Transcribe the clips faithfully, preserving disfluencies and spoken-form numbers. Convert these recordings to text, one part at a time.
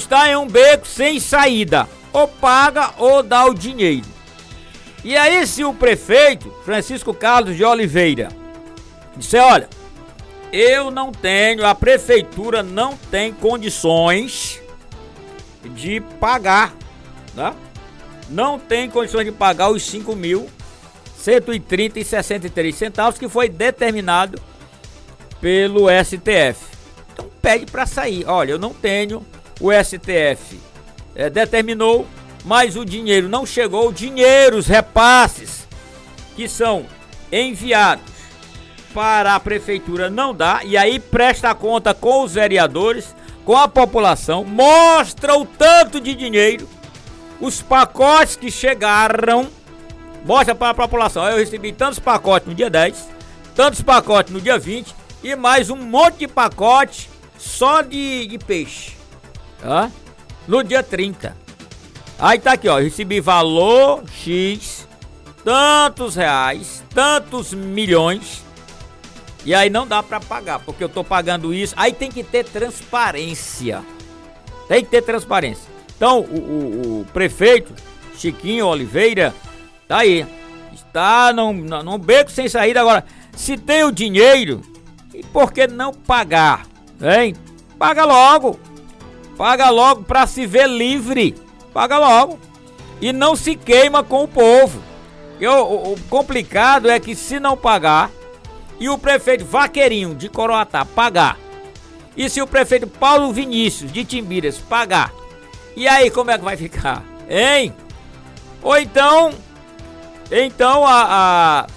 está em um beco sem saída. Ou paga ou dá o dinheiro. E aí, se o prefeito Francisco Carlos de Oliveira disser, olha, eu não tenho, a prefeitura não tem condições de pagar, tá? Não tem condições de pagar os cinco mil cento e trinta e sessenta e três centavos que foi determinado pelo S T F. Então pede para sair. Olha, eu não tenho, o S T F é, determinou, mas o dinheiro não chegou. Dinheiro, os repasses que são enviados para a prefeitura não dá. E aí presta conta com os vereadores, com a população, mostra o tanto de dinheiro, os pacotes que chegaram, mostra para a população. Eu recebi tantos pacotes no dia dez, tantos pacotes no dia vinte e mais um monte de pacote só de, de peixe, tá? No dia trinta. Aí tá aqui, ó, recebi valor X, tantos reais, tantos milhões, e aí não dá pra pagar, porque eu tô pagando isso. Aí tem que ter transparência, tem que ter transparência. Então o, o, o prefeito Chiquinho Oliveira tá aí, está num, num beco sem saída. Agora, se tem o dinheiro, e por que não pagar, hein? Paga logo, paga logo pra se ver livre. Paga logo e não se queima com o povo. Eu, o, o complicado é que se não pagar e o prefeito Vaqueirinho de Coroatá pagar, e se o prefeito Paulo Vinícius de Timbiras pagar, e aí como é que vai ficar, hein? Ou então, então a, a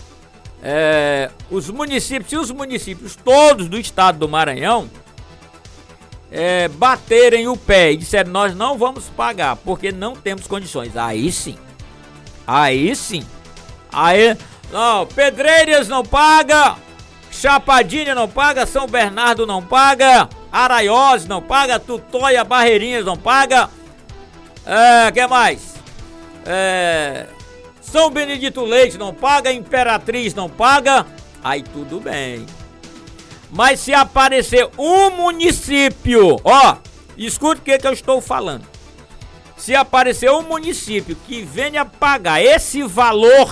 é, os municípios, se os municípios todos do estado do Maranhão É, baterem o pé e disseram, nós não vamos pagar porque não temos condições, aí sim, aí sim, aí, não, Pedreiras não paga, Chapadinha não paga, São Bernardo não paga, Araiós não paga, Tutóia, Barreirinhas não paga, é, que mais, é, São Benedito Leite não paga, Imperatriz não paga, aí tudo bem. Mas se aparecer um município, ó, escute o que, que eu estou falando. Se aparecer um município que venha pagar esse valor,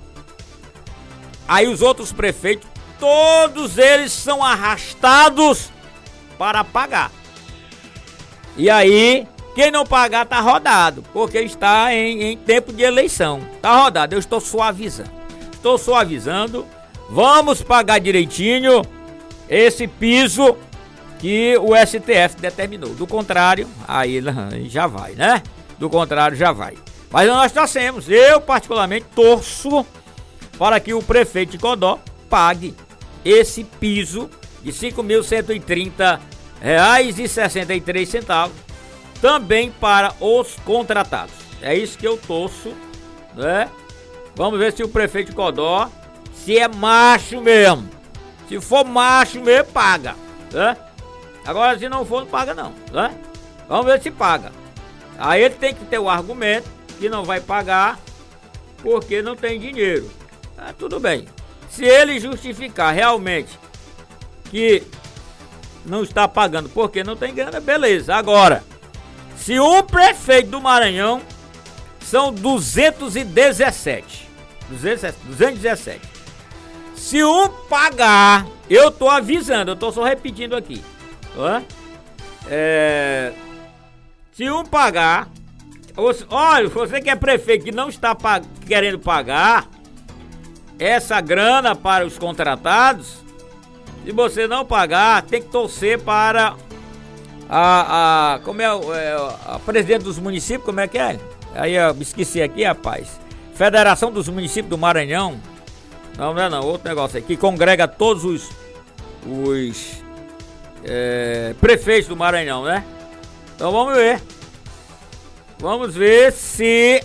aí os outros prefeitos, todos eles são arrastados para pagar. E aí, quem não pagar tá rodado, porque está em, em tempo de eleição. Tá rodado, eu estou suavizando. Estou suavizando, vamos pagar direitinho esse piso que o S T F determinou. Do contrário, aí já vai, né? Do contrário, já vai. Mas nós torcemos, eu particularmente torço para que o prefeito de Codó pague esse piso de cinco mil cento e trinta reais e sessenta e três centavos também para os contratados. É isso que eu torço, né? Vamos ver se o prefeito de Codó, se é macho mesmo. Se for macho mesmo, paga, né? Agora, se não for, não paga não, né? Vamos ver se paga. Aí ele tem que ter o argumento que não vai pagar porque não tem dinheiro. Ah, tudo bem. Se ele justificar realmente que não está pagando porque não tem grana, beleza. Agora, se um prefeito do Maranhão, são duzentos e dezessete. duzentos e dezessete. Se um pagar, eu tô avisando, eu tô só repetindo aqui, ó, é, se um pagar, olha, você que é prefeito que não está pag- querendo pagar essa grana para os contratados, se você não pagar, tem que torcer para a, a como é, é a presidente dos municípios, como é que é? Aí eu esqueci aqui, rapaz, Federação dos Municípios do Maranhão. Não, não é não, outro negócio aí, que congrega todos os, os é, prefeitos do Maranhão, né? Então vamos ver. Vamos ver se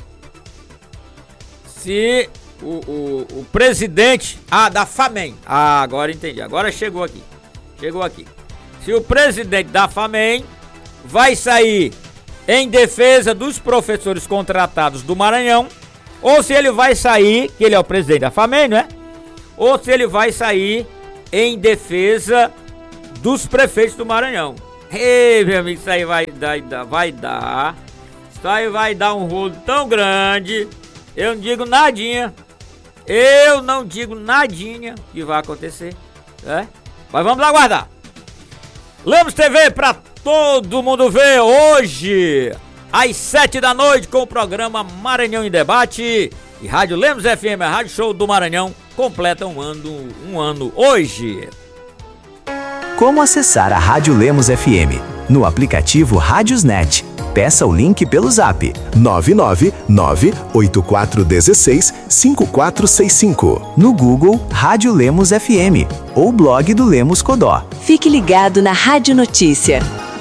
se o, o, o presidente ah, da FAMEM, ah, agora entendi, agora chegou aqui, chegou aqui. Se o presidente da FAMEM vai sair em defesa dos professores contratados do Maranhão, ou se ele vai sair, que ele é o presidente da FAMEM, não é? Ou se ele vai sair em defesa dos prefeitos do Maranhão. Ei, meu amigo, isso aí vai dar, vai dar. Isso aí vai dar um rolo tão grande. Eu não digo nadinha. Eu não digo nadinha que vai acontecer. É? Mas vamos aguardar. Lemos T V pra todo mundo ver hoje, às sete da noite, com o programa Maranhão em Debate. E Rádio Lemos F M, a Rádio Show do Maranhão, completa um ano, um ano hoje. Como acessar a Rádio Lemos F M? No aplicativo Rádiosnet. Peça o link pelo zap nove nove nove oito quatro um seis cinco quatro seis cinco. No Google, Rádio Lemos F M ou blog do Lemos Codó. Fique ligado na Rádio Notícia.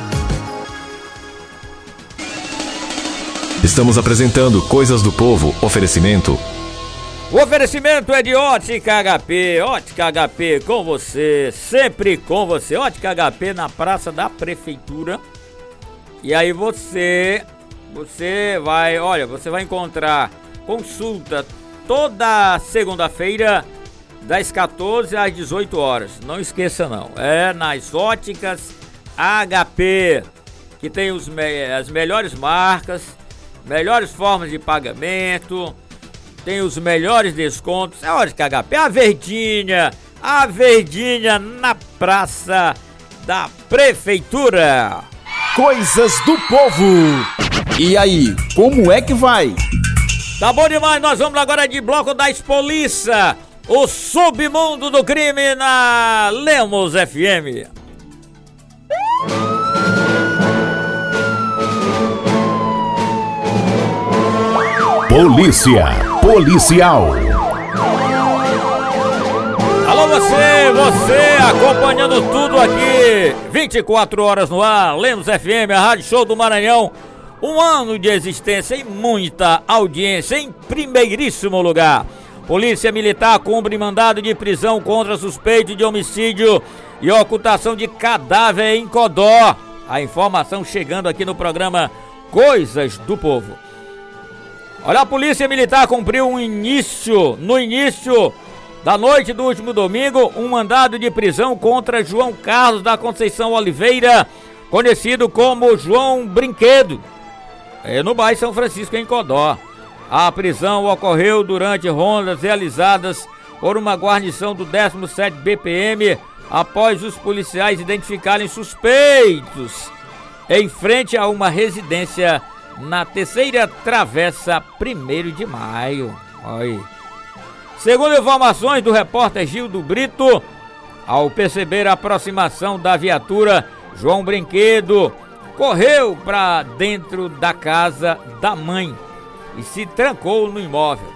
Estamos apresentando Coisas do Povo. Oferecimento. O oferecimento é de Ótica H P. Ótica H P com você, sempre com você. Ótica H P na Praça da Prefeitura. E aí você, você vai, olha, você vai encontrar consulta toda segunda-feira, das quatorze às dezoito horas. Não esqueça não, é nas Óticas H P, que tem os, as melhores marcas, melhores formas de pagamento, tem os melhores descontos. É Ótica H P, a Verdinha, a Verdinha na Praça da Prefeitura. Coisas do Povo. E aí, como é que vai? Tá bom demais, nós vamos agora de bloco da Expoliça, o submundo do crime na Lemos F M. Polícia Policial. Alô você, você acompanhando tudo aqui, vinte e quatro horas no ar, Lemos F M, a Rádio Show do Maranhão, um ano de existência e muita audiência em primeiríssimo lugar. Polícia Militar cumpre mandado de prisão contra suspeito de homicídio e ocultação de cadáver em Codó. A informação chegando aqui no programa Coisas do Povo. Olha, a Polícia Militar cumpriu um início, no início da noite do último domingo, um mandado de prisão contra João Carlos da Conceição Oliveira, conhecido como João Brinquedo, é no bairro São Francisco, em Codó. A prisão ocorreu durante rondas realizadas por uma guarnição do décimo sétimo B P M, após os policiais identificarem suspeitos em frente a uma residência na terceira travessa primeiro de maio. Olha. Segundo informações do repórter Gildo Brito, ao perceber a aproximação da viatura, João Brinquedo correu para dentro da casa da mãe e se trancou no imóvel.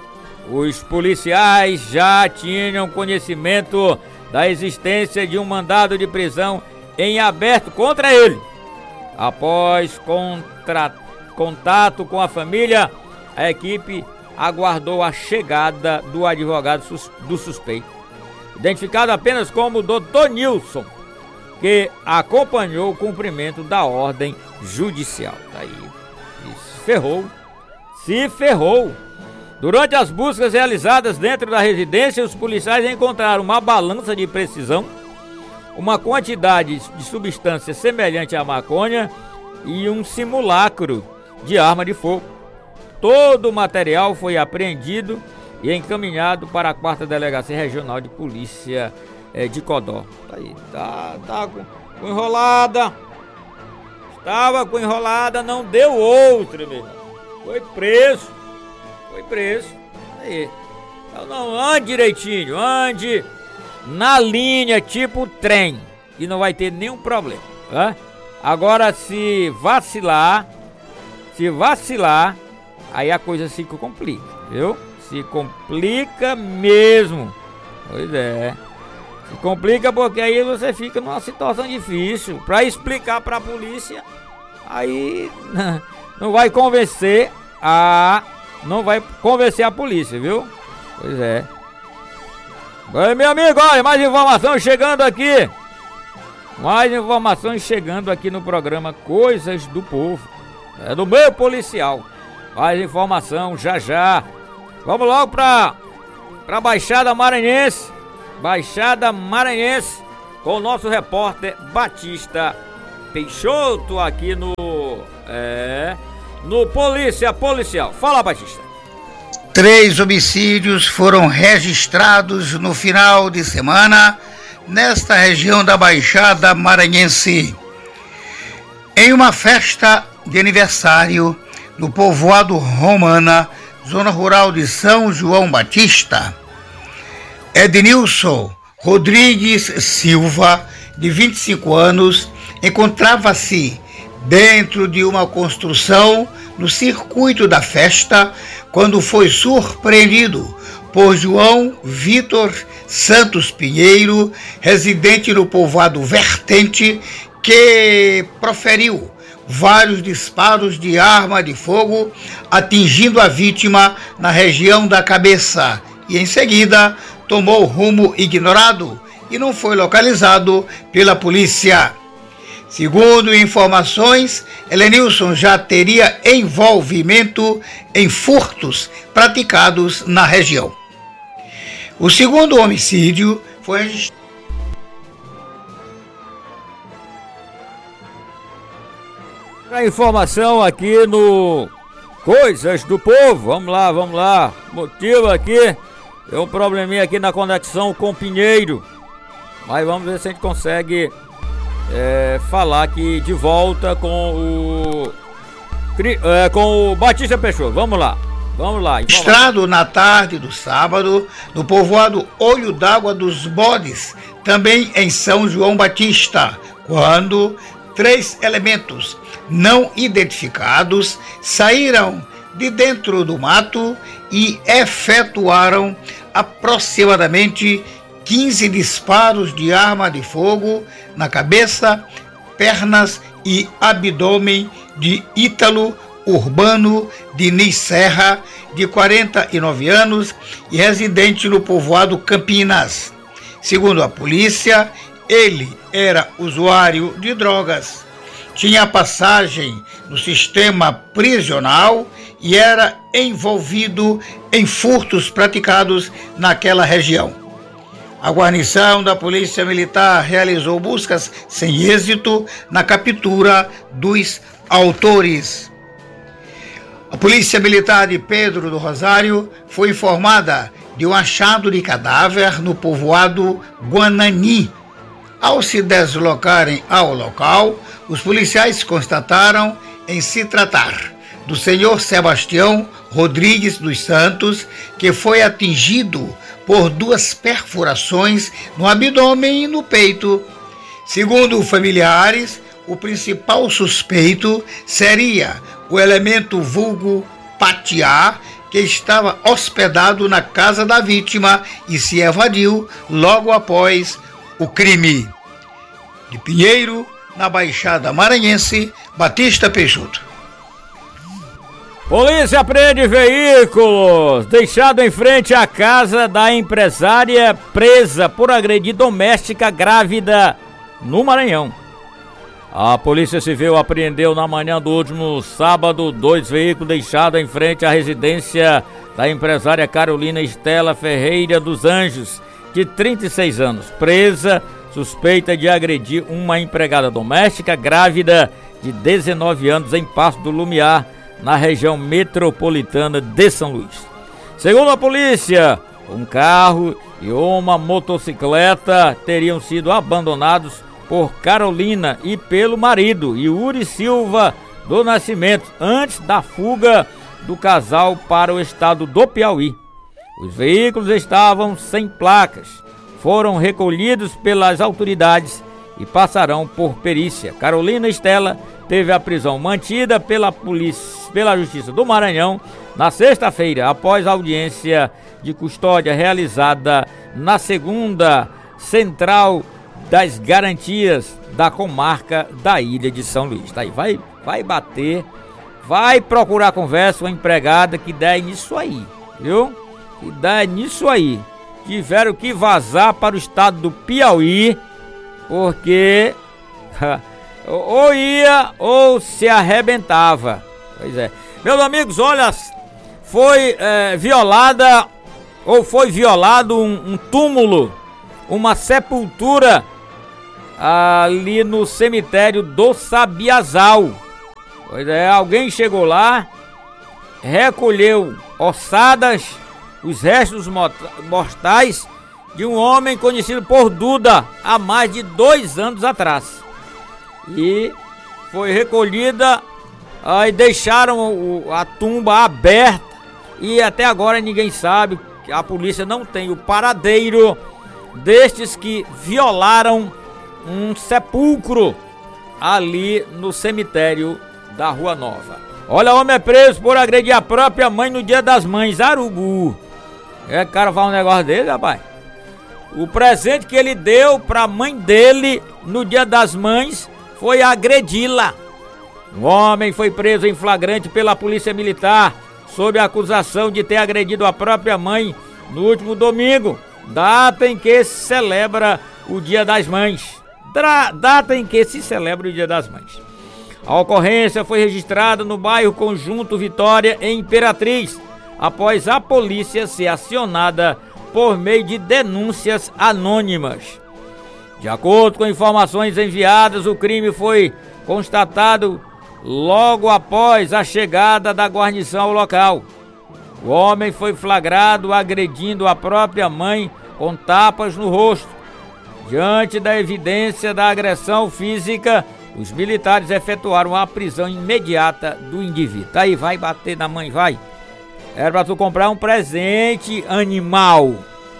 Os policiais já tinham conhecimento da existência de um mandado de prisão em aberto contra ele. Após contra... contato com a família, a equipe aguardou a chegada do advogado sus... do suspeito, identificado apenas como doutor Nilson, que acompanhou o cumprimento da ordem judicial. Tá aí, se ferrou, se ferrou. Durante as buscas realizadas dentro da residência, os policiais encontraram uma balança de precisão, uma quantidade de substância semelhante à maconha e um simulacro de arma de fogo. Todo o material foi apreendido e encaminhado para a quarta Delegacia Regional de Polícia é, de Codó. Tá aí, tá, tá com, com enrolada. Estava com enrolada, não deu outra, meu irmão. Foi preso. Foi preso. Aí. Então não, ande direitinho, ande na linha tipo trem, e não vai ter nenhum problema. Tá? Agora, se vacilar, se vacilar, aí a coisa se complica, viu? Se complica mesmo. Pois é. Se complica porque aí você fica numa situação difícil. Pra explicar pra polícia, aí não vai convencer a... Não vai convencer a polícia, viu? Pois é. Oi, meu amigo, olha, mais informações chegando aqui. Mais informações chegando aqui no programa Coisas do Povo. É do meio policial. Mais informação já já. Vamos logo pra, pra Baixada Maranhense. Baixada Maranhense com o nosso repórter Batista Peixoto aqui no... É... No Polícia Policial. Fala, Batista. Três homicídios foram registrados no final de semana nesta região da Baixada Maranhense. Em uma festa de aniversário no povoado Romana, zona rural de São João Batista, Ednilson Rodrigues Silva, de vinte e cinco anos, encontrava-se dentro de uma construção no circuito da festa quando foi surpreendido por João Vitor Santos Pinheiro, residente no povoado Vertente, que proferiu vários disparos de arma de fogo, atingindo a vítima na região da cabeça e, em seguida, tomou rumo ignorado e não foi localizado pela polícia. Segundo informações, Helenilson já teria envolvimento em furtos praticados na região. O segundo homicídio foi registrado. A informação aqui no Coisas do Povo. Vamos lá, vamos lá. Motivo aqui, é um probleminha aqui na conexão com o Pinheiro. Mas vamos ver se a gente consegue é, falar aqui de volta com o é, com o Batista Peixoto. Vamos lá, vamos lá. Registrado na tarde do sábado no povoado Olho d'Água dos Bodes, também em São João Batista, quando três elementos não identificados saíram de dentro do mato e efetuaram aproximadamente quinze disparos de arma de fogo na cabeça, pernas e abdômen de Ítalo Urbano Diniz Serra, de quarenta e nove anos e residente no povoado Campinas. Segundo a polícia, ele era usuário de drogas, tinha passagem no sistema prisional e era envolvido em furtos praticados naquela região. A guarnição da Polícia Militar realizou buscas sem êxito na captura dos autores. A Polícia Militar de Pedro do Rosário foi informada de um achado de cadáver no povoado Guanani. Ao se deslocarem ao local, os policiais constataram em se tratar do senhor Sebastião Rodrigues dos Santos, que foi atingido por duas perfurações no abdômen e no peito. Segundo familiares, o principal suspeito seria o elemento vulgo Patiá, que estava hospedado na casa da vítima e se evadiu logo após o crime. De Pinheiro, na Baixada Maranhense, Batista Peixoto. Polícia apreende veículos deixado em frente à casa da empresária presa por agredir doméstica grávida no Maranhão. A Polícia Civil apreendeu na manhã do último sábado dois veículos deixados em frente à residência da empresária Carolina Estela Ferreira dos Anjos, de trinta e seis anos, presa, suspeita de agredir uma empregada doméstica grávida de dezenove anos em Passo do Lumiar, na região metropolitana de São Luís. Segundo a polícia, um carro e uma motocicleta teriam sido abandonados por Carolina e pelo marido, Yuri Silva do Nascimento, antes da fuga do casal para o estado do Piauí. Os veículos estavam sem placas, foram recolhidos pelas autoridades e passarão por perícia. Carolina Estela teve a prisão mantida pela polícia, pela Justiça do Maranhão na sexta-feira, após a audiência de custódia realizada na segunda Central das Garantias da comarca da Ilha de São Luís. Tá aí, vai, vai bater, vai procurar conversa com a empregada que der nisso aí, viu? Que der nisso aí. Tiveram que vazar para o estado do Piauí, porque ou ia ou se arrebentava. Pois é. Meus amigos, olha, foi é, violada ou foi violado um, um túmulo, uma sepultura ali no cemitério do Sabiazal. Pois é, alguém chegou lá, recolheu ossadas, os restos mortais de um homem conhecido por Duda há mais de dois anos atrás. E foi recolhida, aí deixaram o, a tumba aberta e até agora ninguém sabe, a polícia não tem o paradeiro destes que violaram um sepulcro ali no cemitério da Rua Nova. Olha, homem é preso por agredir a própria mãe no Dia das Mães, Arugu. É, cara, fala um negócio dele, rapaz. O presente que ele deu pra mãe dele no Dia das Mães foi agredi-la. Um homem foi preso em flagrante pela polícia militar sob a acusação de ter agredido a própria mãe no último domingo, data em que se celebra o Dia das Mães. Dra- data em que se celebra o Dia das Mães. A ocorrência foi registrada no bairro Conjunto Vitória, em Imperatriz, após a polícia ser acionada por meio de denúncias anônimas. De acordo com informações enviadas, o crime foi constatado logo após a chegada da guarnição ao local. O homem foi flagrado agredindo a própria mãe com tapas no rosto. Diante da evidência da agressão física, os militares efetuaram a prisão imediata do indivíduo. Tá aí, vai bater na mãe, vai. Era pra tu comprar um presente animal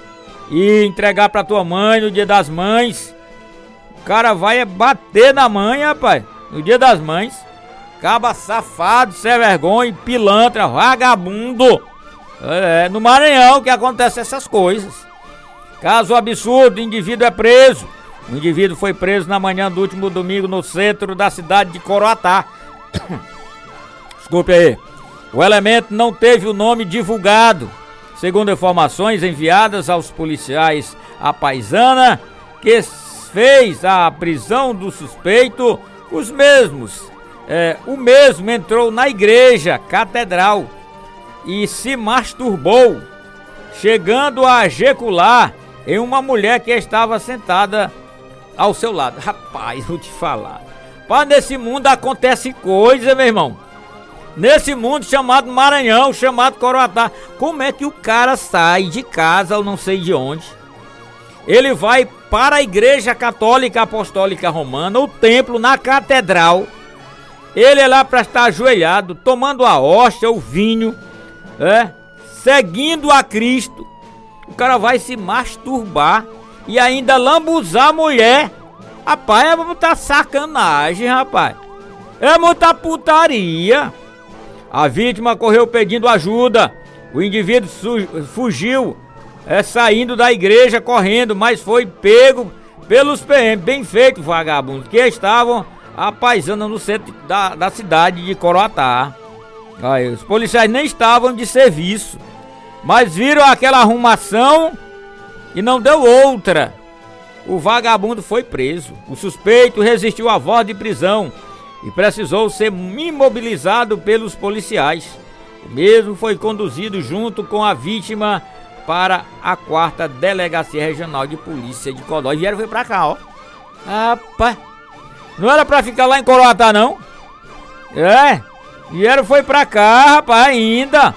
e entregar pra tua mãe no Dia das Mães. O cara vai é bater na mãe, rapaz, no Dia das Mães. Caba safado, sem vergonha, pilantra, vagabundo. É, no Maranhão que acontecem essas coisas. Caso absurdo, o indivíduo é preso. O indivíduo foi preso na manhã do último domingo no centro da cidade de Coroatá. Desculpe aí. O elemento não teve o nome divulgado. Segundo informações enviadas aos policiais, a paisana que fez a prisão do suspeito, os mesmos, é, o mesmo entrou na igreja catedral e se masturbou, chegando a ejacular em uma mulher que estava sentada ao seu lado. Rapaz, vou te falar. Pá, nesse mundo acontece coisa, meu irmão. Nesse mundo chamado Maranhão, chamado Coroatá. Como é que o cara sai de casa, ou não sei de onde? Ele vai para a Igreja Católica Apostólica Romana, o templo, na catedral. Ele é lá para estar ajoelhado, tomando a hóstia, o vinho, é, seguindo a Cristo. O cara vai se masturbar e ainda lambuzar a mulher. Rapaz, é muita sacanagem, rapaz. É muita putaria. A vítima correu pedindo ajuda. O indivíduo fugiu, é, saindo da igreja correndo, mas foi pego pelos P M. Bem feito, vagabundo, que estavam apaisando no centro da, da cidade de Coroatá. Aí, os policiais nem estavam de serviço, mas viram aquela arrumação e não deu outra. O vagabundo foi preso. O suspeito resistiu à voz de prisão e precisou ser imobilizado pelos policiais. O mesmo foi conduzido junto com a vítima para a quarta Delegacia Regional de Polícia de Codó. E vieram foi pra cá, ó. Rapaz, não era pra ficar lá em Coroatá, não? É, vieram foi pra cá, rapaz, ainda.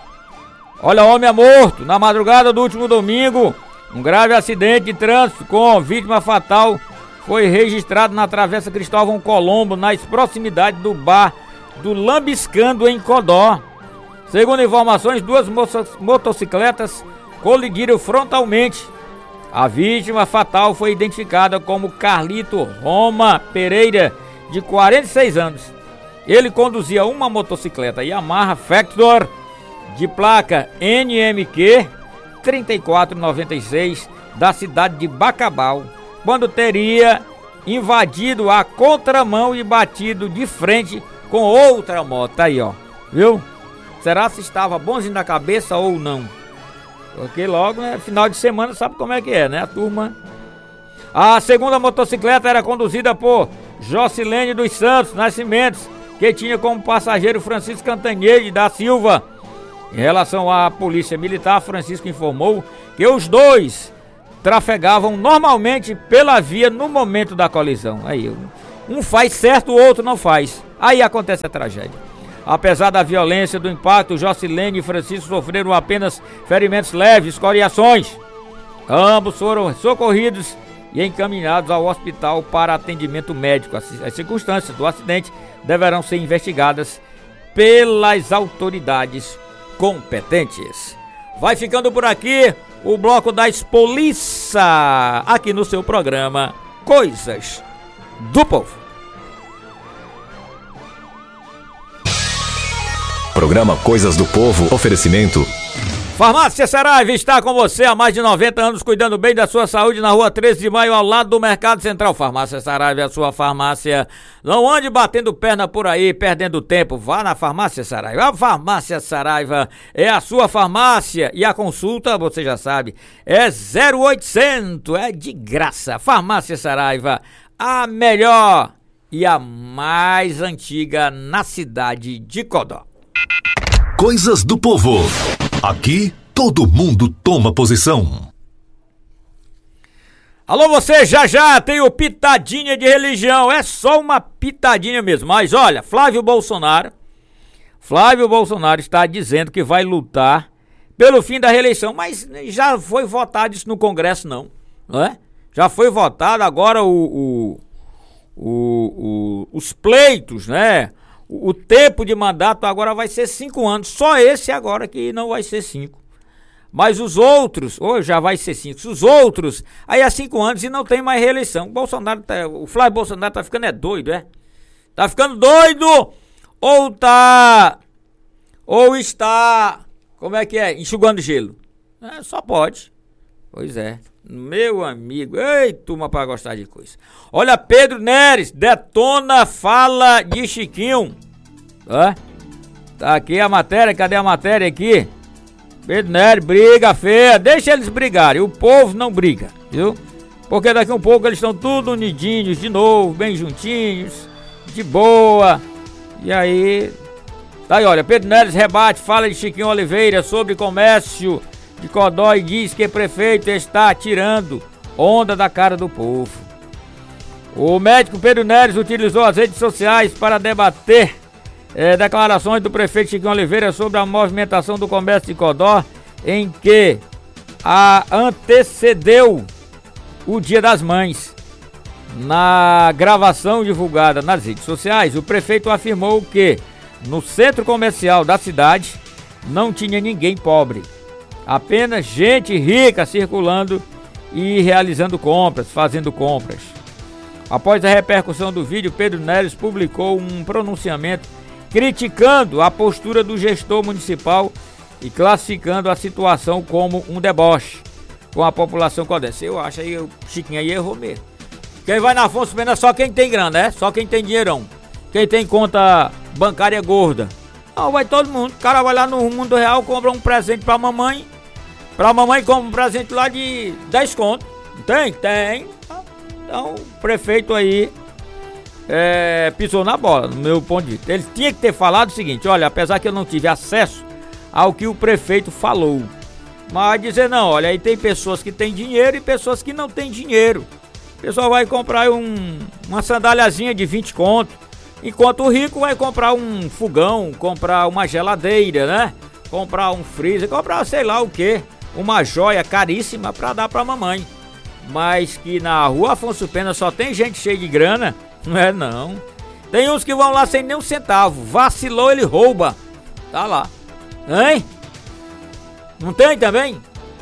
Olha, homem é morto na madrugada do último domingo. Um grave acidente de trânsito com vítima fatal foi registrado na Travessa Cristóvão Colombo, nas proximidades do bar do Lambiscando, em Codó. Segundo informações, duas motocicletas colidiram frontalmente. A vítima fatal foi identificada como Carlito Roma Pereira, de quarenta e seis anos. Ele conduzia uma motocicleta Yamaha Factor de placa N M Q trinta e quatro noventa e seis da cidade de Bacabal, quando teria invadido a contramão e batido de frente com outra moto. Aí, ó, viu? Será se estava bonzinho da cabeça ou não? Porque logo, né, final de semana, sabe como é que é, né? A turma. A segunda motocicleta era conduzida por Jocilene dos Santos Nascimentos, que tinha como passageiro Francisco Cantanhede da Silva. Em relação à polícia militar, Francisco informou que os dois trafegavam normalmente pela via no momento da colisão. Aí, um faz certo, o outro não faz. Aí acontece a tragédia. Apesar da violência do impacto, Jocilene e Francisco sofreram apenas ferimentos leves, escoriações. Ambos foram socorridos e encaminhados ao hospital para atendimento médico. As circunstâncias do acidente deverão ser investigadas pelas autoridades competentes. Vai ficando por aqui o bloco da Expoliça, aqui no seu programa Coisas do Povo. Programa Coisas do Povo, oferecimento Farmácia Saraiva está com você há mais de noventa anos, cuidando bem da sua saúde, na rua treze de maio, ao lado do Mercado Central. Farmácia Saraiva é a sua farmácia. Não ande batendo perna por aí, perdendo tempo. Vá na Farmácia Saraiva. A Farmácia Saraiva é a sua farmácia. E a consulta, você já sabe, é zero oitocentos, é de graça. Farmácia Saraiva, a melhor e a mais antiga na cidade de Codó. Coisas do Povo. Aqui, todo mundo toma posição. Alô, você, já já tem o Pitadinha de Religião. É só uma pitadinha mesmo. Mas olha, Flávio Bolsonaro, Flávio Bolsonaro está dizendo que vai lutar pelo fim da reeleição. Mas já foi votado isso no Congresso, não. Não é? Já foi votado, agora o, o, o, o, os pleitos, né? O tempo de mandato agora vai ser cinco anos. Só esse agora que não vai ser cinco. Mas os outros, ou já vai ser cinco. Os outros, aí há cinco anos e não tem mais reeleição. O Bolsonaro tá, o Flávio Bolsonaro tá ficando é doido, é? Tá ficando doido! Ou tá... Ou está... Como é que é? Enxugando gelo. É, só pode. Pois é. Meu amigo, ei, turma pra gostar de coisa. Olha, Pedro Neres detona fala de Chiquinho. Tá? Tá aqui a matéria, cadê a matéria aqui? Pedro Neres, briga feia, deixa eles brigarem, o povo não briga, viu? Porque daqui a um pouco eles estão tudo unidinhos de novo, bem juntinhos, de boa. E aí, tá aí, olha, Pedro Neres rebate fala de Chiquinho Oliveira sobre comércio de Codó e diz que o prefeito está tirando onda da cara do povo. O médico Pedro Neres utilizou as redes sociais para debater é, declarações do prefeito Chiquinho Oliveira sobre a movimentação do comércio de Codó, em que a antecedeu o Dia das Mães. Na gravação divulgada nas redes sociais, o prefeito afirmou que no centro comercial da cidade não tinha ninguém pobre. Apenas gente rica circulando e realizando compras, fazendo compras. Após a repercussão do vídeo, Pedro Neres publicou um pronunciamento criticando a postura do gestor municipal e classificando a situação como um deboche com a população codense. Eu acho aí, o Chiquinho aí errou mesmo. Quem vai na Afonso Pena é só quem tem grana, né? Só quem tem dinheirão. Quem tem conta bancária gorda. Não, vai todo mundo. O cara vai lá no Mundo Real, compra um presente pra mamãe. Pra mamãe compra um presente lá de dez conto. Tem? Tem. Então, o prefeito aí é, pisou na bola, no meu ponto de vista. Ele tinha que ter falado o seguinte: olha, apesar que eu não tive acesso ao que o prefeito falou, mas dizer não, olha, aí tem pessoas que têm dinheiro e pessoas que não têm dinheiro. O pessoal vai comprar um, uma sandáliazinha de vinte conto, enquanto o rico vai comprar um fogão, comprar uma geladeira, né? Comprar um freezer, comprar sei lá o que, uma joia caríssima pra dar pra mamãe. Mas que na rua Afonso Pena só tem gente cheia de grana, não é não. Tem uns que vão lá sem nem um centavo, vacilou, ele rouba. Tá lá, hein? Não tem também?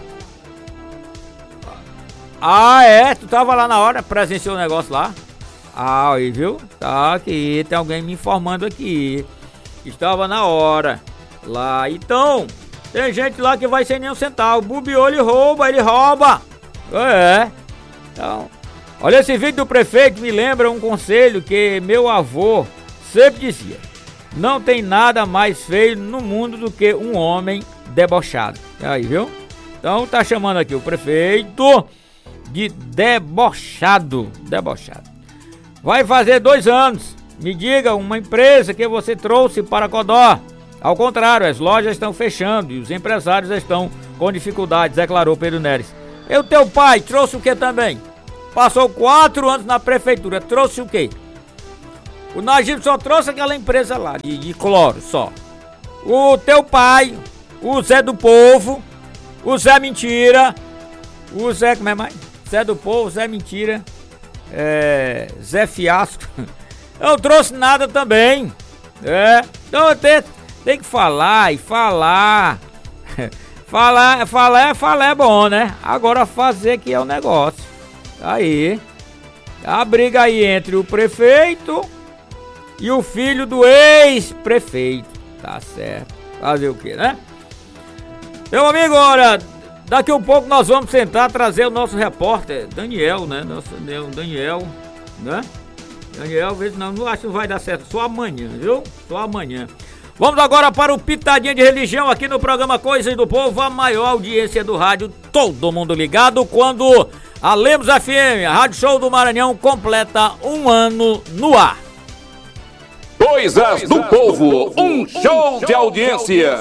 Ah, é? Tu tava lá na hora, presenciou o negócio lá? Ah, aí, viu? Tá aqui, tem alguém me informando aqui. Estava na hora lá. Então, tem gente lá que vai sem nem um centavo. Bobeou, ele rouba, ele rouba. É. Então, olha, esse vídeo do prefeito me lembra um conselho que meu avô sempre dizia: não tem nada mais feio no mundo do que um homem debochado. Aí, viu? Então tá chamando aqui o prefeito de debochado. Debochado. Vai fazer dois anos. Me diga uma empresa que você trouxe para Codó. Ao contrário, as lojas estão fechando e os empresários estão com dificuldades, declarou Pedro Neres. E o teu pai trouxe o que também? Passou quatro anos na prefeitura, trouxe o quê? O Najib só trouxe aquela empresa lá, de, de cloro só. O teu pai, o Zé do Povo, o Zé Mentira, o Zé, como é mais? Zé do Povo, Zé Mentira, é, Zé Fiasco. Eu não trouxe nada também. É, então tem, tem que falar e falar. Falar, falar, falar é bom, né? Agora fazer que é o negócio. Aí, a briga aí entre o prefeito e o filho do ex-prefeito. Tá certo. Fazer o que, né? Meu amigo, olha, daqui a um pouco nós vamos tentar trazer o nosso repórter, Daniel, né? Nosso Daniel, né? Daniel, não, não acho que não vai dar certo. Só amanhã, viu? Só amanhã. Vamos agora para o Pitadinha de Religião aqui no programa Coisas do Povo, a maior audiência do rádio, todo mundo ligado, quando a Lemos F M, a Rádio Show do Maranhão, completa um ano no ar. Coisas do Povo, um show de audiência.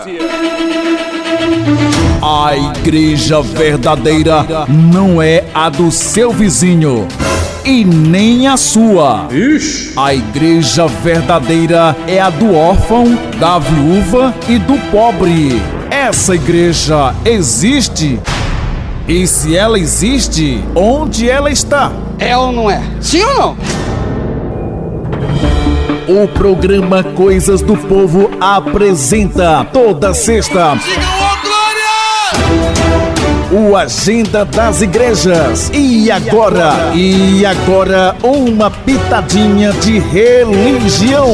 A igreja verdadeira não é a do seu vizinho e nem a sua. Ixi. A igreja verdadeira é a do órfão, da viúva e do pobre. Essa igreja existe? E se ela existe, onde ela está? É ou não é? Sim ou não? O programa Coisas do Povo apresenta toda sexta o Agenda das Igrejas. E agora? E agora uma pitadinha de religião.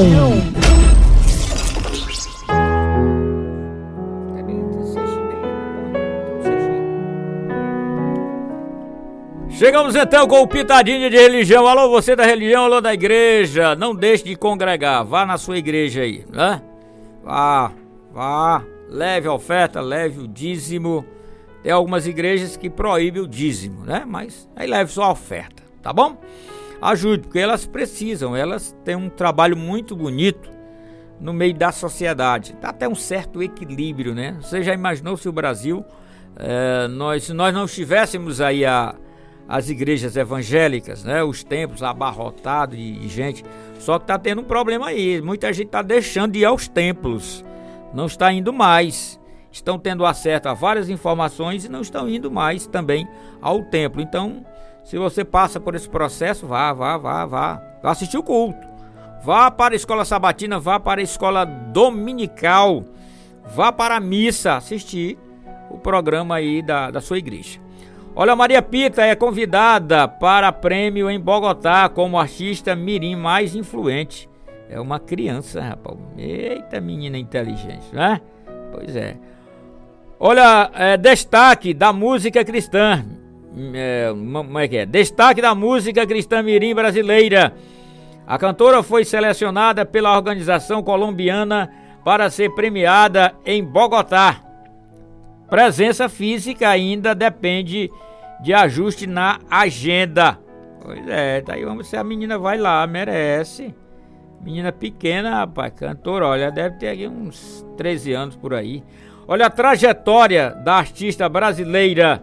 Chegamos então com o Pitadinha de Religião. Alô, você da religião, alô da igreja. Não deixe de congregar, vá na sua igreja aí, né? Vá, vá, leve a oferta, leve o dízimo. Tem algumas igrejas que proíbem o dízimo, né? Mas aí leve só a oferta, tá bom? Ajude, porque elas precisam, elas têm um trabalho muito bonito no meio da sociedade. Dá até um certo equilíbrio, né? Você já imaginou se o Brasil, é, nós, se nós não estivéssemos aí a... as igrejas evangélicas, né? Os templos abarrotados de, de gente. Só que tá tendo um problema aí. Muita gente tá deixando de ir aos templos. Não está indo mais. Estão tendo acesso a várias informações e não estão indo mais também ao templo. Então, se você passa por esse processo, vá, vá, vá, vá. Vá assistir o culto. Vá para a escola sabatina, vá para a escola dominical. Vá para a missa assistir o programa aí da, da sua igreja. Olha, Maria Pita é convidada para prêmio em Bogotá como artista mirim mais influente. É uma criança, rapaz. Eita, menina inteligente, né? Pois é. Olha, é, destaque da música cristã. É, como é que é? Destaque da música cristã mirim brasileira. A cantora foi selecionada pela organização colombiana para ser premiada em Bogotá. Presença física ainda depende de ajuste na agenda. Pois é, tá aí, vamos ver se a menina vai lá, merece. Menina pequena, rapaz, cantora, olha, deve ter aqui uns treze anos por aí. Olha a trajetória da artista brasileira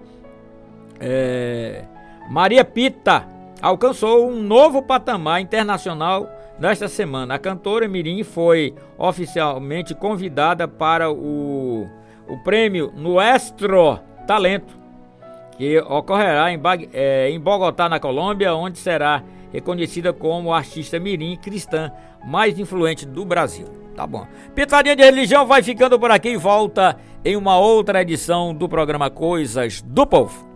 é, Maria Pita. Alcançou um novo patamar internacional nesta semana. A cantora mirim foi oficialmente convidada para o o prêmio Nuestro Talento, que ocorrerá em, é, em Bogotá, na Colômbia, onde será reconhecida como a artista mirim cristã mais influente do Brasil. Tá bom. Pitadinha de Religião vai ficando por aqui e volta em uma outra edição do programa Coisas do Povo.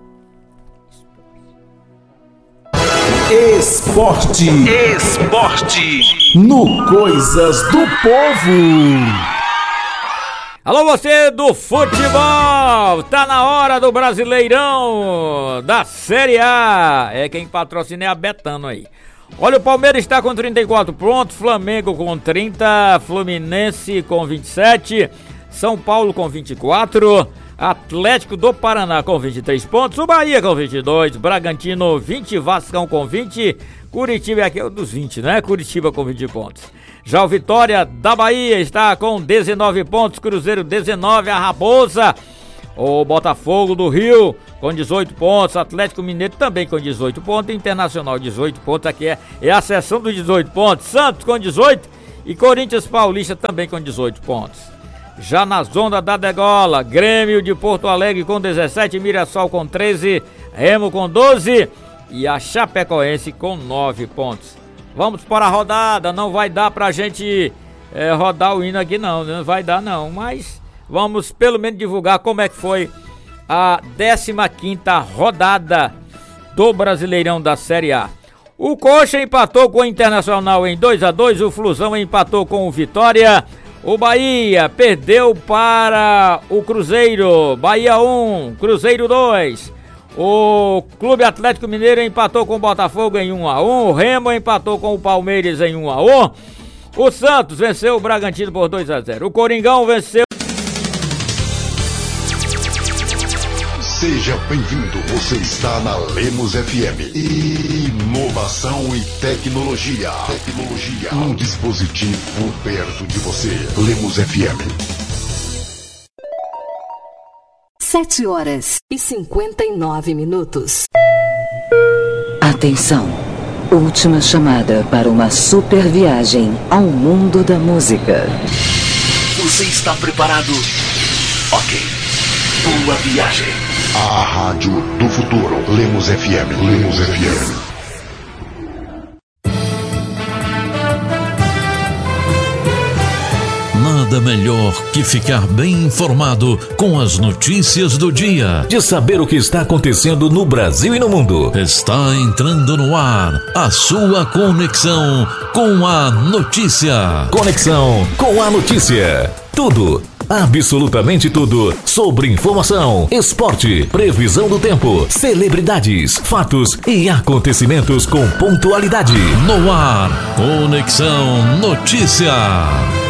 Esporte. Esporte. No Coisas do Povo. Alô, você do futebol, tá na hora do Brasileirão da Série A. É quem patrocina é a Betano aí. Olha, o Palmeiras está com trinta e quatro pontos, Flamengo com trinta, Fluminense com vinte e sete, São Paulo com vinte e quatro, Atlético do Paraná com vinte e três pontos, o Bahia com vinte e dois, Bragantino vinte, Vascão com vinte, Curitiba é aqui o dos vinte, né? Curitiba com vinte pontos. Já o Vitória da Bahia está com dezenove pontos, Cruzeiro dezenove, a Raposa, o Botafogo do Rio com dezoito pontos, Atlético Mineiro também com dezoito pontos, Internacional dezoito pontos, aqui é, é a seção dos dezoito pontos, Santos com dezoito e Corinthians Paulista também com dezoito pontos. Já na zona da degola, Grêmio de Porto Alegre com dezessete, Mirassol com treze, Remo com doze e a Chapecoense com nove pontos. Vamos para a rodada, não vai dar pra gente é, rodar o hino aqui não, não vai dar não, mas vamos pelo menos divulgar como é que foi a décima quinta rodada do Brasileirão da Série A. O Coxa empatou com o Internacional em dois a dois, o Flusão empatou com o Vitória, o Bahia perdeu para o Cruzeiro, Bahia um, Cruzeiro dois, o Clube Atlético Mineiro empatou com o Botafogo em um a um, o Remo empatou com o Palmeiras em um a um, o Santos venceu o Bragantino por dois a zero, o Coringão venceu. Seja bem-vindo, você está na Lemos F M. Inovação e tecnologia. Tecnologia. Um dispositivo perto de você. Lemos F M. Sete horas e cinquenta e nove minutos. Atenção. Última chamada para uma super viagem ao mundo da música. Você está preparado? Ok. Boa viagem. A Rádio do Futuro. Lemos F M. Lemos F M. Nada melhor que ficar bem informado com as notícias do dia. De saber o que está acontecendo no Brasil e no mundo. Está entrando no ar a sua conexão com a notícia. Conexão com a notícia. Tudo. Absolutamente tudo sobre informação, esporte, previsão do tempo, celebridades, fatos e acontecimentos com pontualidade. No ar, Conexão Notícia.